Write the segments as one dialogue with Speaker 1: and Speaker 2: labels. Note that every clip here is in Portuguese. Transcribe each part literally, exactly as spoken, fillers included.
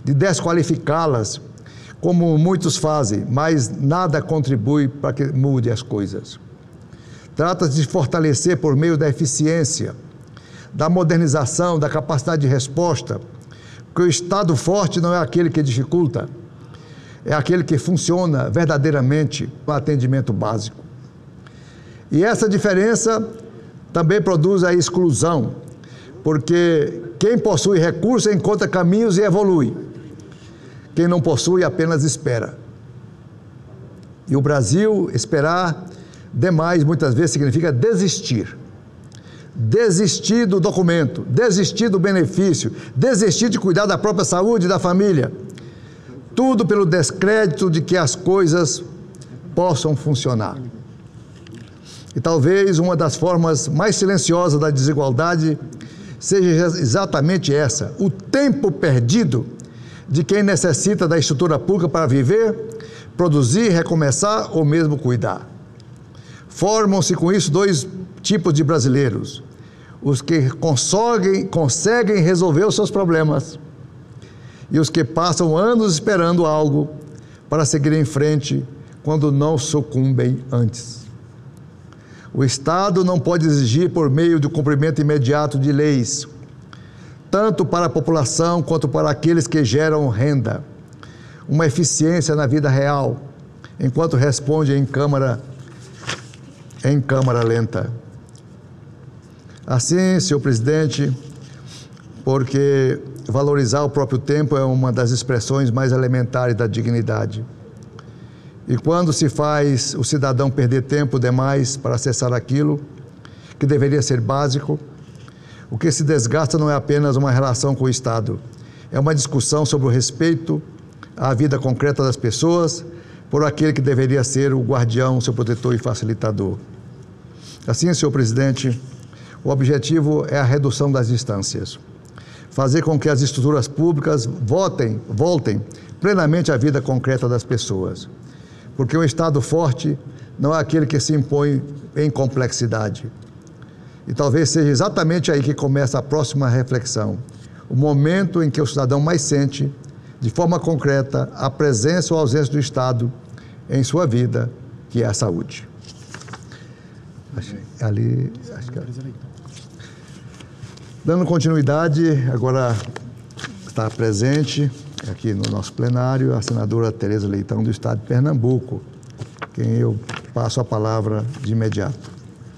Speaker 1: de desqualificá-las, como muitos fazem, mas nada contribui para que mude as coisas. Trata-se de fortalecer por meio da eficiência, da modernização, da capacidade de resposta, porque o Estado forte não é aquele que dificulta, é aquele que funciona verdadeiramente no atendimento básico. E essa diferença também produz a exclusão, porque quem possui recursos encontra caminhos e evolui. Quem não possui apenas espera. E o Brasil, esperar demais, muitas vezes, significa desistir. Desistir do documento, desistir do benefício, desistir de cuidar da própria saúde e da família. Tudo pelo descrédito de que as coisas possam funcionar. E talvez uma das formas mais silenciosas da desigualdade seja exatamente essa, o tempo perdido de quem necessita da estrutura pública para viver, produzir, recomeçar ou mesmo cuidar. Formam-se com isso dois tipos de brasileiros: os que conseguem, conseguem resolver os seus problemas e os que passam anos esperando algo para seguir em frente quando não sucumbem antes. O Estado não pode exigir por meio do cumprimento imediato de leis, tanto para a população quanto para aqueles que geram renda, uma eficiência na vida real, enquanto responde em câmara, em câmara lenta. Assim, senhor presidente, porque valorizar o próprio tempo é uma das expressões mais elementares da dignidade. E quando se faz o cidadão perder tempo demais para acessar aquilo que deveria ser básico, o que se desgasta não é apenas uma relação com o Estado, é uma discussão sobre o respeito à vida concreta das pessoas por aquele que deveria ser o guardião, seu protetor e facilitador. Assim, senhor presidente, o objetivo é a redução das distâncias, fazer com que as estruturas públicas votem, voltem plenamente à vida concreta das pessoas, porque um Estado forte não é aquele que se impõe em complexidade. E talvez seja exatamente aí que começa a próxima reflexão, o momento em que o cidadão mais sente, de forma concreta, a presença ou ausência do Estado em sua vida, que é a saúde. Acho, ali, acho que... Dando continuidade, agora está presente aqui no nosso plenário a senadora Tereza Leitão, do Estado de Pernambuco, quem eu passo a palavra de imediato.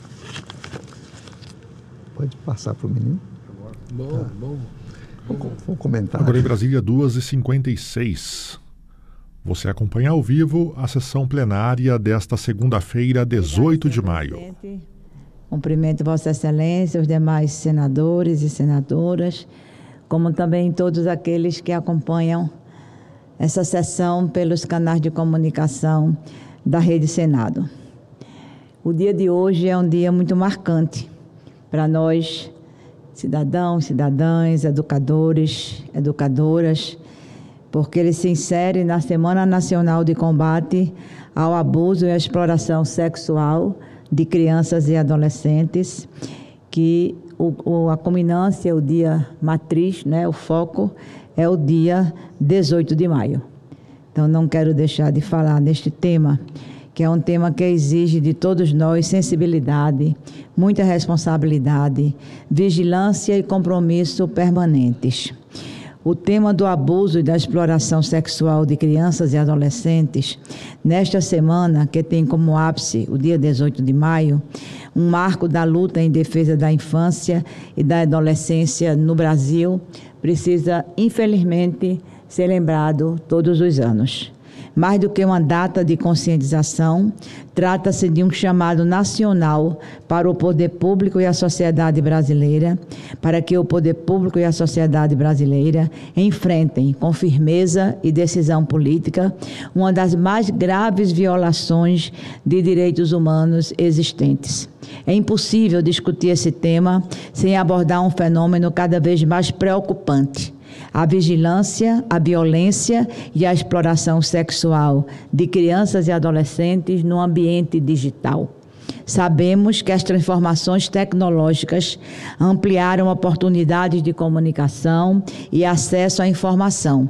Speaker 1: Pode passar para o menino?
Speaker 2: Bom, tá. bom.
Speaker 1: Vou, vou comentar.
Speaker 2: Agora em Brasília, duas e cinquenta e seis. Você acompanha ao vivo a sessão plenária desta segunda-feira, dezoito de maio.
Speaker 3: Cumprimento Vossa Excelência, os demais senadores e senadoras, como também todos aqueles que acompanham essa sessão pelos canais de comunicação da Rede Senado. O dia de hoje é um dia muito marcante para nós, cidadãos, cidadãs, educadores, educadoras, porque ele se insere na Semana Nacional de Combate ao Abuso e à Exploração Sexual de Crianças e Adolescentes, que o, o, a culminância, o dia matriz, né, o foco, é o dia dezoito de maio. Então, não quero deixar de falar neste tema, que é um tema que exige de todos nós sensibilidade, muita responsabilidade, vigilância e compromisso permanentes. O tema do abuso e da exploração sexual de crianças e adolescentes, nesta semana, que tem como ápice o dia dezoito de maio, um marco da luta em defesa da infância e da adolescência no Brasil, precisa, infelizmente, ser lembrado todos os anos. Mais do que uma data de conscientização, trata-se de um chamado nacional para o poder público e a sociedade brasileira, para que o poder público e a sociedade brasileira enfrentem com firmeza e decisão política uma das mais graves violações de direitos humanos existentes. É impossível discutir esse tema sem abordar um fenômeno cada vez mais preocupante: a vigilância, a violência e a exploração sexual de crianças e adolescentes no ambiente digital. Sabemos que as transformações tecnológicas ampliaram oportunidades de comunicação e acesso à informação,